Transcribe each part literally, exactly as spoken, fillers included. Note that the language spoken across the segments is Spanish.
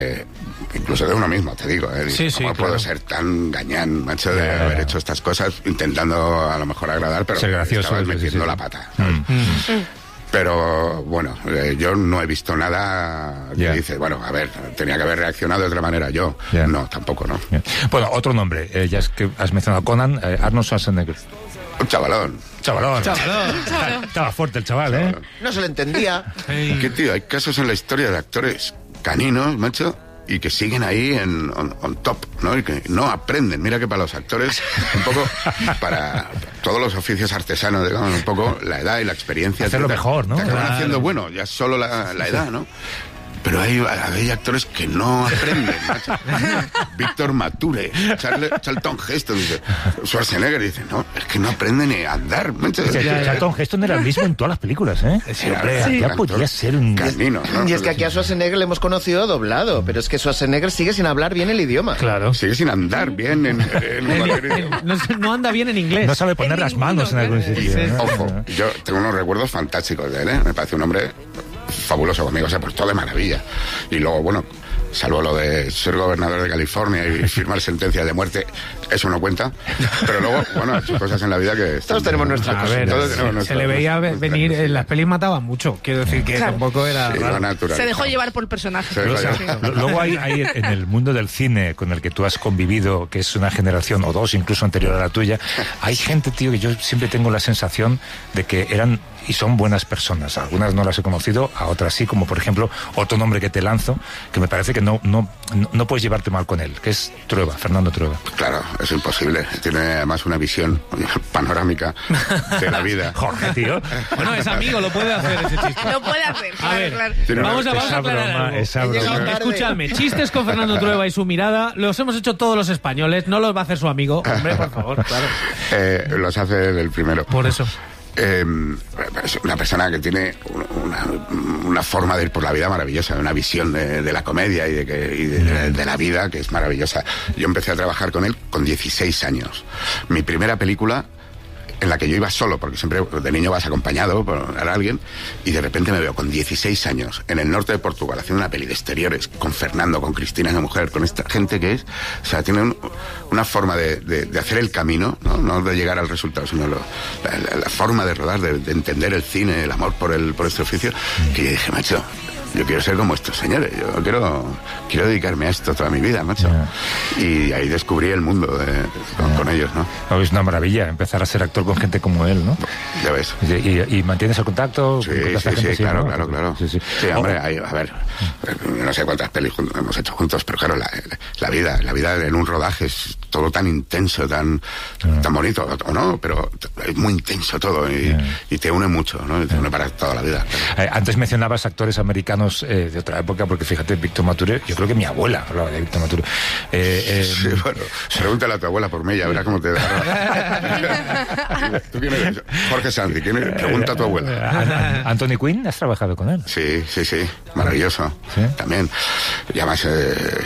Eh, incluso de uno mismo, te digo, ¿eh? Sí, sí, ¿Cómo claro. puedo ser tan gañán, macho, de Yeah. haber hecho estas cosas intentando a lo mejor agradar, pero Ser gracioso, estabas sí, sí, metiendo sí. la pata, ¿sabes? Mm. Pero bueno, eh, yo no he visto nada que Yeah. dice, bueno, a ver, tenía que haber reaccionado de otra manera yo. Yeah. No, tampoco, no. Yeah. Bueno, otro nombre, eh, ya es que has mencionado a Conan, eh, Arnold Schwarzenegger. Un chavalón. Chavalón. Chavalón. Estaba, estaba fuerte el chaval, ¿eh? No se lo entendía. ¿Qué tío? Hay casos en la historia de actores caninos, macho, y que siguen ahí en on, on top, ¿no? Y que no aprenden. Mira que para los actores, un poco para todos los oficios artesanos, digamos, un poco la edad y la experiencia. Hacerlo etcétera, mejor, ¿no? te acaban Claro. haciendo bueno, ya solo la, la edad, ¿no? Pero hay, hay actores que no aprenden, macho. Víctor Mature, Charle, Charlton Heston, dice, Schwarzenegger dice, no, es que no aprende ni a andar, macho. O sea, Charlton Heston era el mismo en todas las películas, ¿eh? Sí, Hombre, sí. ya podía ser un... Canino, ¿no? Y es que aquí a Schwarzenegger le hemos conocido doblado, pero es que Schwarzenegger sigue sin hablar bien el idioma. Claro. Sigue sin andar bien en, en un cualquier idioma. No, no anda bien en inglés. No sabe poner En las ninguno, manos en algún claro. sitio. Sí, sí. ¿no? Ojo, yo tengo unos recuerdos fantásticos de él, ¿eh? Me parece un hombre fabuloso conmigo, se portó de maravilla. Y luego, bueno, salvo lo de ser gobernador de California y firmar sentencias de muerte, eso no cuenta. Pero luego, bueno, ha hecho cosas en la vida que... Todos tenemos nuestras A cosas. ver, Todos se, tenemos se nuestras- le veía ve- nuestras venir, cosillas. en las pelis mataba mucho, quiero decir que Claro. tampoco era Sí, raro. lo natural. Se dejó llevar por el personaje. Se dejó O sea, llevar. lo- luego hay, hay en el mundo del cine con el que tú has convivido, que es una generación o dos incluso anterior a la tuya, hay gente, tío, que yo siempre tengo la sensación de que eran y son buenas personas. Algunas no las he conocido, a otras sí, como por ejemplo otro nombre que te lanzo, que me parece que no, no, no, no puedes llevarte mal con él, que es Trueba, Fernando Trueba. Claro, es imposible. Tiene además una visión panorámica de la vida. Jorge, tío. Bueno, es amigo, lo puede hacer ese chiste. Lo puede hacer, A claro, ver, claro. Tiene una- vamos a, vamos a esa aclarar broma, algo. esa He llegado broma. tarde. Escúchame, chistes con Fernando Trueba y su mirada los hemos hecho todos los españoles, no los va a hacer su amigo. Hombre, por favor, claro. Eh, los hace del primero. Por eso. Eh, es una persona que tiene una, una forma de ir por la vida maravillosa, una visión de, de la comedia y, de, que, y de, de la vida que es maravillosa. Yo empecé a trabajar con él con dieciséis años. Mi primera película, en la que yo iba solo, porque siempre de niño vas acompañado por alguien, y de repente me veo con dieciséis años en el norte de Portugal haciendo una peli de exteriores con Fernando, con Cristina, esa mujer, con esta gente que es, o sea, tiene un- una forma de, de- de hacer el camino, ¿no? No de llegar al resultado, sino lo- la, la- la forma de rodar, de, de entender el cine, el amor por el por este oficio, que yo dije, macho, yo quiero ser como estos señores, yo quiero quiero dedicarme a esto toda mi vida, macho. Y ahí descubrí el mundo de- con, con ellos, ¿no? No, es una maravilla empezar a ser actor con gente como él, ¿no? Ya ves. Y, y- y mantienes el contacto. Sí, con toda esta sí, gente, sí, claro, ¿no? claro, claro. Sí, sí. Sí, hombre, Oh, hay- a ver, no sé cuántas pelis jun- hemos hecho juntos, pero claro, la, la vida, la vida en un rodaje es todo tan intenso, tan, tan bonito, o no, pero es muy intenso todo y, y te une mucho, ¿no? Y te une para toda la vida. claro. Eh, antes mencionabas actores americanos eh, de otra época, porque fíjate, Víctor Mature, yo creo que mi abuela hablaba de Víctor Mature. Eh, eh, Sí, bueno, pregúntale a tu abuela por mí, ya verás cómo te da. ¿Tú quién eres? Jorge Sanz, ¿quién eres? Pregunta a tu eh, abuela. An- An- Anthony Quinn, ¿has trabajado con él? Sí, sí, sí, maravilloso. ¿Sí? También. Y además, eh, eh,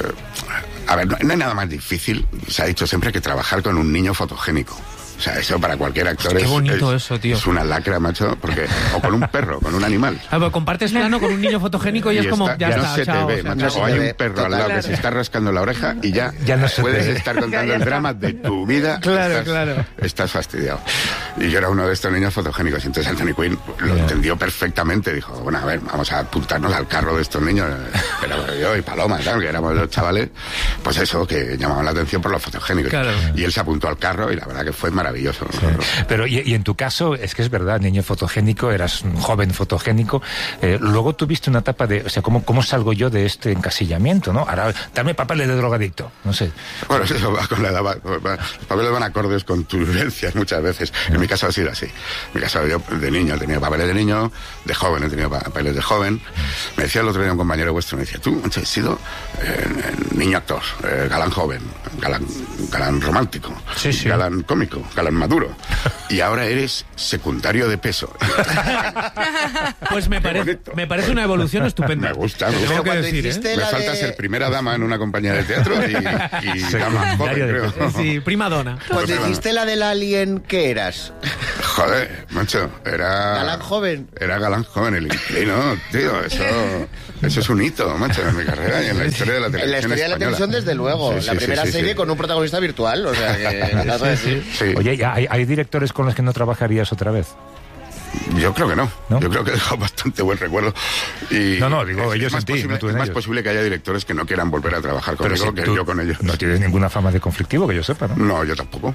a ver, no, no hay nada más difícil, se ha dicho siempre, que trabajar con un niño fotogénico. O sea, eso para cualquier actor Qué es, bonito es- eso, tío. es una lacra, macho, porque o con un perro, con un animal. Ah, pues compartes plano con un niño fotogénico y, es como, está- ya, no está, se chao, te ve, o sea, macho. no se O te hay ve, un perro al total. lado que se está rascando la oreja y ya, Ya no se te puedes ve. estar contando el drama de tu vida. Claro, estás, claro. Estás fastidiado. Y yo era uno de estos niños fotogénicos. Y entonces Anthony Quinn lo entendió perfectamente. Dijo, bueno, a ver, vamos a apuntarnos al carro de estos niños. Pero yo y Paloma, tal, que éramos los chavales, pues eso, que llamaban la atención por los fotogénicos. Claro. Y él se apuntó al carro y la verdad que fue maravilloso. Nosotros- Pero y, y en tu caso, es que es verdad, niño fotogénico, eras un joven fotogénico, eh, luego tuviste una etapa de, o sea, ¿cómo, ¿cómo salgo yo de este encasillamiento, no? Ahora, dame papeles de drogadicto, no sé. Bueno, eso va con la edad, va- va- los papeles van acordes con tus vivencias muchas veces. En mi caso ha sido así. En mi caso yo de niño he tenido papeles de niño, de joven he tenido papeles de joven. Me decía el otro día un compañero vuestro, me decía, tú, Moncho, has sido eh, niño actor, eh, galán joven, galán, galán romántico, Sí, sí. galán cómico, galán maduro. Y ahora eres secundario de peso. Pues me Qué parece, bonito. me parece una evolución estupenda. Me gusta, me gusta. Tengo que cuando decir, ¿eh? hiciste Me la falta de- ser primera dama en una compañía de teatro y, y dama joven, Secundario de creo. Sí, prima dona. Cuando Pues nada. hiciste la del alien, ¿qué eras? Joder, macho, era... Galán joven. Era galán joven, el inquilino, tío, eso, eso es un hito, macho, en mi carrera y en la historia de la televisión En la historia española. de la televisión, desde luego. Sí, la sí, primera sí, sí, serie sí. con un protagonista virtual, o sea que... me vas a decir. Sí. Oye, ¿ya ¿hay, ¿hay directores con los que no trabajarías otra vez? Yo creo que no. ¿No? Yo creo que he dejado bastante buen recuerdo. Y No, no, digo, es, ellos es más en ti, posible, no tú en es más ellos. posible que haya directores que no quieran volver a trabajar Pero conmigo si que tú yo con ellos. no tienes ninguna fama de conflictivo, que yo sepa, ¿no? No, yo tampoco.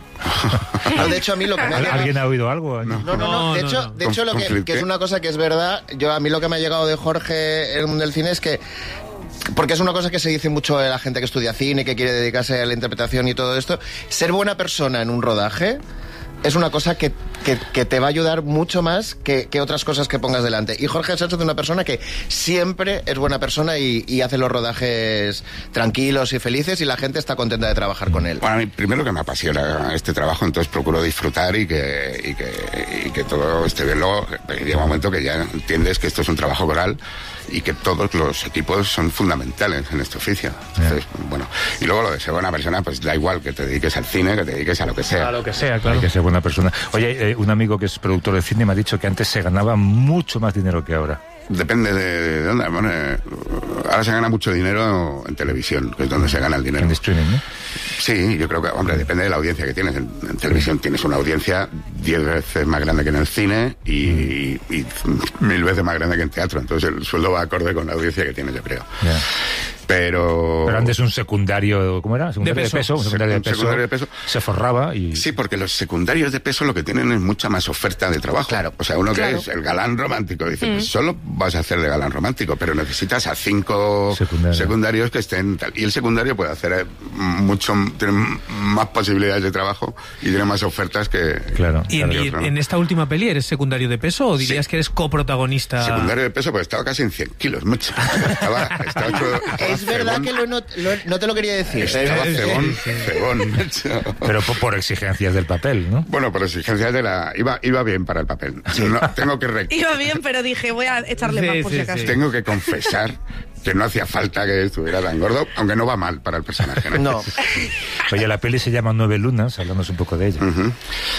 No, de hecho, a mí lo que me ha ¿Al- llegado... ¿Alguien ha oído algo? No, no, no. De No, hecho, no, no. de hecho lo que, Conflicte. que es una cosa que es verdad, yo a mí lo que me ha llegado de Jorge en el mundo del cine es que, porque es una cosa que se dice mucho de la gente que estudia cine, que quiere dedicarse a la interpretación y todo esto, ser buena persona en un rodaje es una cosa que, que, que te va a ayudar mucho más que, que otras cosas que pongas delante. Y Jorge Sánchez es una persona que siempre es buena persona y, y hace los rodajes tranquilos y felices y la gente está contenta de trabajar con él. Bueno, a mí primero que me apasiona este trabajo, entonces procuro disfrutar y que, y que, y que todo esté bien. Luego llega un momento que ya entiendes que esto es un trabajo coral y que todos los equipos son fundamentales en este oficio. Entonces, bueno, y luego lo de ser buena persona, pues da igual que te dediques al cine, que te dediques a lo que sea. A lo que sea, Hay claro. que ser buena persona. Oye, eh, un amigo que es productor de cine me ha dicho que antes se ganaba mucho más dinero que ahora. Depende de, de dónde. Bueno, eh, ahora se gana mucho dinero en televisión, que es donde se gana el dinero. En streaming, ¿no? Sí, yo creo que, hombre, depende de la audiencia que tienes. En, en televisión tienes una audiencia diez veces más grande que en el cine y, y mil veces más grande que en teatro. Entonces el sueldo va acorde con la audiencia que tienes, yo creo. Ya. Pero... Pero antes un secundario, ¿cómo era? Secundario de De peso. peso. un secundario de Un peso, secundario de peso. Se forraba y... Sí, porque los secundarios de peso lo que tienen es mucha más oferta de trabajo. Claro. O sea, uno que Claro. es el galán romántico, dice, pues solo vas a hacer de galán romántico, pero necesitas a cinco Secundario. secundarios que estén tal. Y el secundario puede hacer eh, mucho, tiene más posibilidades de trabajo y tiene más ofertas que... Claro. ¿Y en, que y otro, ¿no? en esta última peli eres secundario de peso o dirías Sí. que eres coprotagonista? Secundario de peso, pues estaba casi en cien kilos, mucho. Estaba, estaba hecho- estaba Es verdad cebón. que lo he not- lo he- no te lo quería decir. Estaba Eh, cebón, sí, sí. cebón, macho. Pero por, por exigencias del papel, ¿no? Bueno, por exigencias de la... Iba, iba bien para el papel. No, tengo que rec- Iba bien, pero dije, voy a echarle Sí, más por sí, si acaso. sí. Tengo que confesar que no hacía falta que estuviera tan gordo, aunque no va mal para el personaje. ¿no? No. Oye, la peli se llama Nueve Lunas, hablamos un poco de ella. Ujú.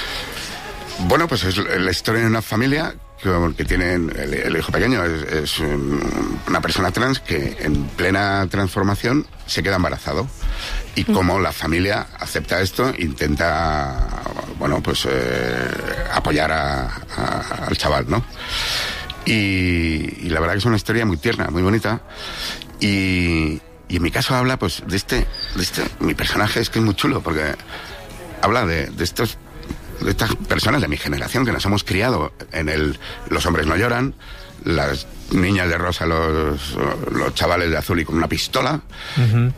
Bueno, pues es la historia de una familia que, que tienen el, el hijo pequeño es, es um, una persona trans que en plena transformación se queda embarazado y como la familia acepta esto intenta bueno pues eh, apoyar a, a- al chaval, ¿no? Y, y la verdad que es una historia muy tierna, muy bonita y, y en mi caso habla pues de este de este mi personaje es que es muy chulo porque habla de, de estos de estas personas de mi generación que nos hemos criado en el los hombres no lloran, las niñas de rosa, los, los chavales de azul y con una pistola, Ujú.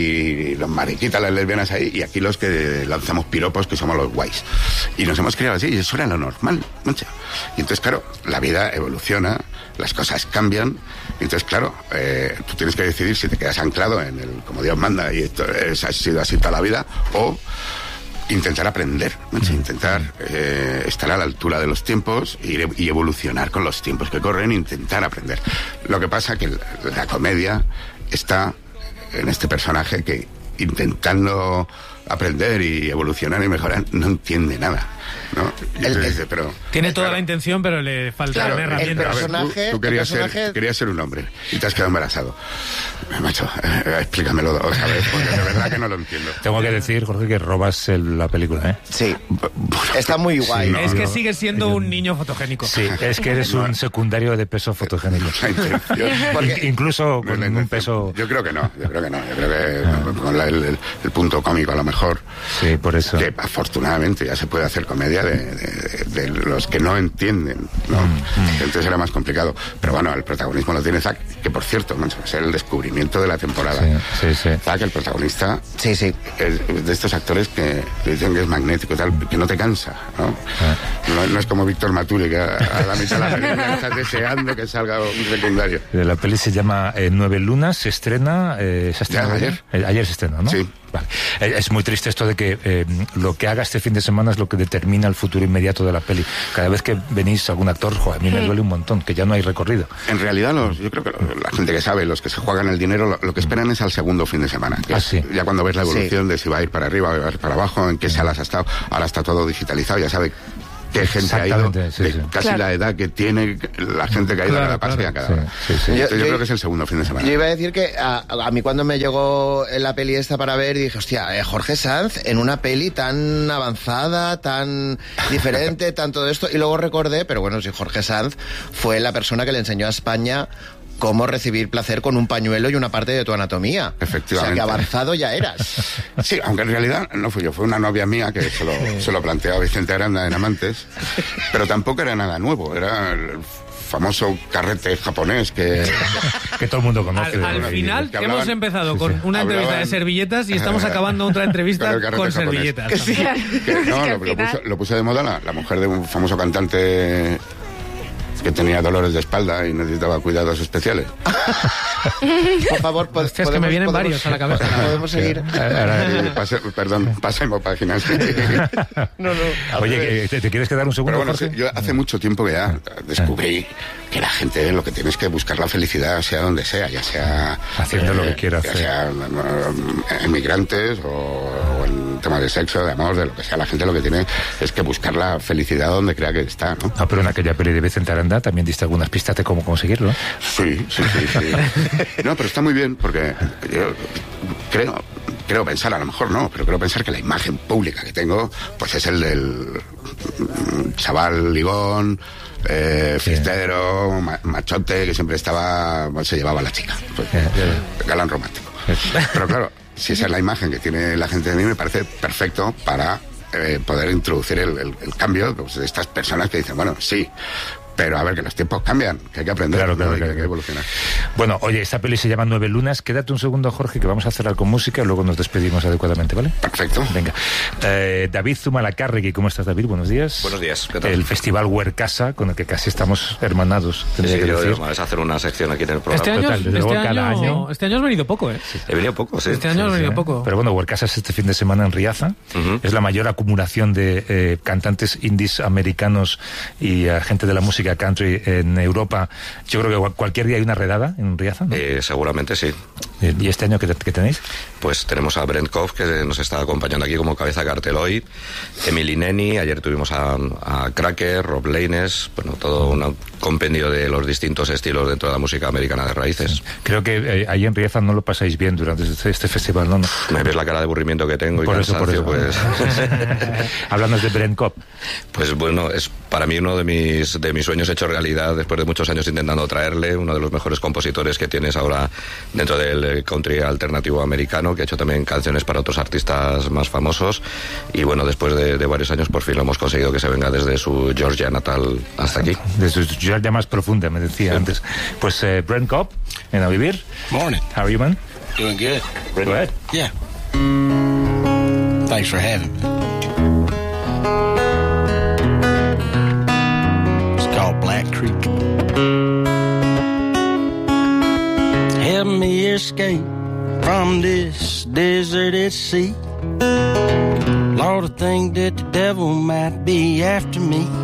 y los mariquitas, las lesbianas ahí, y aquí los que lanzamos piropos que somos los guays. Y nos hemos criado así, y eso era lo normal, mucho. Y entonces, claro, la vida evoluciona, las cosas cambian, y entonces, claro, eh, tú tienes que decidir si te quedas anclado en el como Dios manda, y esto es, ha sido así toda la vida, o intentar aprender, ¿no? intentar eh, estar a la altura de los tiempos y, y evolucionar con los tiempos que corren, intentar aprender. Lo que pasa que la, la comedia está en este personaje que intentando aprender y evolucionar y mejorar no entiende nada, ¿no? Y El- entonces el- dice, pero Tiene toda claro, la intención, pero le faltan Claro, el herramientas. a ver, tú- personaje- tú, querías, el personaje- ser, querías ser un hombre y te has quedado embarazado. Eh, Macho, eh, explícamelo otra vez, porque de verdad que no lo entiendo. Tengo que decir, Jorge, que robas el- la película, ¿eh? Sí. Está muy guay. no, es que no. sigue siendo un niño fotogénico. Sí, es que eres un secundario de peso fotogénico. La intención. Porque- In- Incluso No es con la un intención. peso... Yo creo que no, yo creo que no. Yo creo que con la- el, el- el punto cómico a lo mejor, Sí, por eso. que afortunadamente ya se puede hacer comedia de, de- de los que no entienden, ¿no? Que antes era más complicado. Pero bueno, el protagonismo lo tiene Zac, que por cierto, macho, es el descubrimiento de la temporada. Sí, sí, sí. Zac, el protagonista, Sí, sí. es de estos actores que que dicen que es magnético y tal, que no te cansa, ¿no? No, no es como Víctor Maturi, que a, a la mitad de la película estás deseando que salga un secundario. Eh, La peli se llama eh, Nueve Lunas, se estrena... Eh, ¿se estrena Ya, ayer. Eh, ayer se estrena, ¿no? Sí. Vale. Eh, es muy triste esto de que eh, lo que haga este fin de semana es lo que determina el futuro inmediato de la peli. Cada vez que venís algún actor, jo, a mí me duele un montón, que ya no hay recorrido. En realidad, los, yo creo que lo- la gente que sabe, los que se juegan el dinero, lo, lo que esperan es al segundo fin de semana. Que Ah, es sí. Ya cuando ves la evolución de si va a ir para arriba, va a ir para abajo, en qué salas ha estado. Ahora está todo digitalizado, ya sabe qué gente ha ido, sí, de sí. casi Claro. la edad que tiene la gente que ha ido Claro, a cada paso claro. y a cada Sí, hora. sí, sí. Entonces, Yo- yo, yo- creo que es el segundo fin de semana. Yo iba a decir que a, a mí cuando me llegó la peli esta para ver, dije, hostia, eh, Jorge Sanz en una peli tan avanzada, tan diferente, tan todo esto. Y luego recordé, pero bueno, si Jorge Sanz fue la persona que le enseñó a España cómo recibir placer con un pañuelo y una parte de tu anatomía. Efectivamente. O sea, que avanzado ya eras. Sí, aunque en realidad no fui yo, fue una novia mía que se lo, se lo planteó a Vicente Aranda en Amantes, pero tampoco era nada nuevo, era el famoso carrete japonés que... Que todo el mundo conoce. Al, al ¿no? final que hemos hablaban- empezado con una Hablaban- entrevista de servilletas y estamos acabando otra entrevista Con el carrete con japonés. servilletas. Que sí. Que, no, Es que al lo, lo final- puso, lo puso de moda la, la mujer de un famoso cantante que tenía dolores de espalda y necesitaba cuidados especiales. Por favor, po- Hostia, es que me vienen podemos- varios a la cabeza. Podemos seguir. Eh, pase- perdón, pasemos páginas. No, no. Oye, ¿te, te quieres quedar un segundo, Pero bueno, Jorge? sí, yo hace mucho tiempo que ya descubrí que la gente lo que tiene es que buscar la felicidad sea donde sea, ya sea... Haciendo lo que quiera ya hacer. sea eh, emigrantes o, o en temas de sexo, de amor, de lo que sea. La gente lo que tiene es que buscar la felicidad donde crea que está, ¿no? Ah, pero en aquella peli de Vicente Aranda también diste algunas pistas de cómo conseguirlo. Sí, sí, sí, sí. No, pero está muy bien porque yo creo, creo pensar, a lo mejor no, pero creo pensar que la imagen pública que tengo, pues es el del mm, chaval ligón, eh, Sí. fiestero, ma- machote, que siempre estaba, pues, se llevaba a la chica. Pues, Ya, ya, galán romántico. Pero claro, si esa es la imagen que tiene la gente de mí, me parece perfecto para eh, poder introducir el, el- el cambio, pues, de estas personas que dicen, bueno, sí, pero a ver, que los tiempos cambian, que hay que aprender, Claro, ¿no? claro, Y que claro, hay que claro. evolucionar. Bueno, oye, esta peli se llama Nueve Lunas. Quédate un segundo, Jorge, que vamos a cerrar con música y luego nos despedimos adecuadamente, ¿vale? Perfecto. Venga. Eh, David Zumalacárregui, ¿cómo estás, David? Buenos días. Buenos días, ¿qué tal? El Festival Huercasa, con el que casi estamos hermanados, tendría Sí, que yo decir. es hacer una sección aquí en el programa. Este año, Total, desde este, luego, cada año, año. este año has venido poco, ¿eh? He venido poco, sí. Este año has venido ¿eh? poco. Pero bueno, Huercasa es este fin de semana en Riaza. Ujú. Es la mayor acumulación de eh, cantantes indies americanos y eh, gente de la música country en Europa. Yo creo que cual- cualquier día hay una redada en Riaza, ¿no? Eh, seguramente sí. Eh, ¿Y este año qué, qué tenéis? Pues tenemos a Brent Koff, que nos está acompañando aquí como cabeza de cartel hoy, Emily Neni, ayer tuvimos a, a Cracker, Rob Laines, bueno, todo un compendio de los distintos estilos dentro de la música americana de raíces. Creo que eh, ahí en Riaza no lo pasáis bien durante este, este festival, ¿no? no. Me ves la cara de aburrimiento que tengo y Por eso, por cansancio, eso. pues... Hablando de Brent Kopp. Pues bueno, es para mí uno de mis de mis sueños hecho realidad después de muchos años intentando traerle, uno de los mejores compositores que tienes ahora dentro del eh, country alternativo americano, que ha hecho también canciones para otros artistas más famosos y bueno, después de, de varios años por fin lo hemos conseguido que se venga desde su Georgia natal hasta aquí. Desde su Georgia más profunda, me decía antes. Pues eh, Brent Kopp, en A Vivir. Morning. How are you, man? Doing good. Good. Yeah. Thanks for having me. It's called Black Creek. Help me escape from this deserted sea. Lord, I think that the devil might be after me.